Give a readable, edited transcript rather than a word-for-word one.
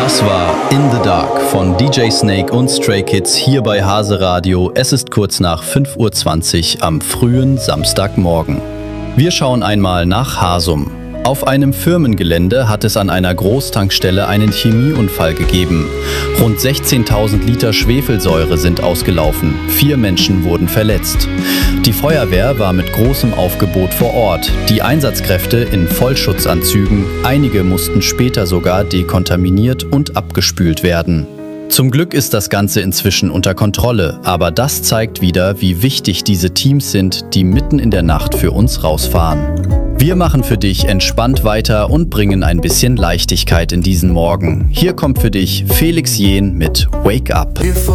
Das war In the Dark von DJ Snake und Stray Kids hier bei Hase Radio. Es ist kurz nach 5:20 Uhr am frühen Samstagmorgen. Wir schauen einmal nach Hasum. Auf einem Firmengelände hat es an einer Großtankstelle einen Chemieunfall gegeben. Rund 16.000 Liter Schwefelsäure sind ausgelaufen. 4 Menschen wurden verletzt. Die Feuerwehr war mit großem Aufgebot vor Ort. Die Einsatzkräfte in Vollschutzanzügen. Einige mussten später sogar dekontaminiert und abgespült werden. Zum Glück ist das Ganze inzwischen unter Kontrolle, aber das zeigt wieder, wie wichtig diese Teams sind, die mitten in der Nacht für uns rausfahren. Wir machen für dich entspannt weiter und bringen ein bisschen Leichtigkeit in diesen Morgen. Hier kommt für dich Felix Jähn mit Wake Up.